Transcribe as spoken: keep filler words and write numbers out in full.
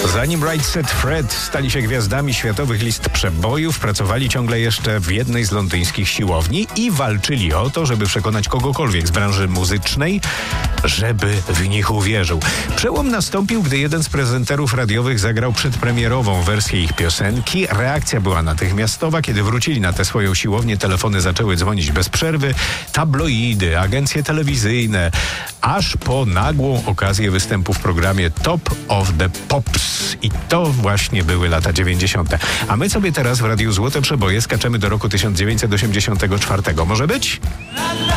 Zanim Right Said Fred stali się gwiazdami światowych list przebojów, pracowali ciągle jeszcze w jednej z londyńskich siłowni i walczyli o to, żeby przekonać kogokolwiek z branży muzycznej, żeby w nich uwierzył. Przełom nastąpił, gdy jeden z prezenterów radiowych zagrał przedpremierową wersję ich piosenki. Reakcja była natychmiastowa. Kiedy wrócili na tę swoją siłownię, telefony zaczęły dzwonić bez przerwy, tabloidy, agencje telewizyjne, aż po nagłą okazję występu w programie Top of the Pops. I to właśnie były lata dziewięćdziesiąte. A my sobie teraz w Radiu Złote Przeboje skaczemy do roku tysiąc dziewięćset osiemdziesiątego czwartego. Może być?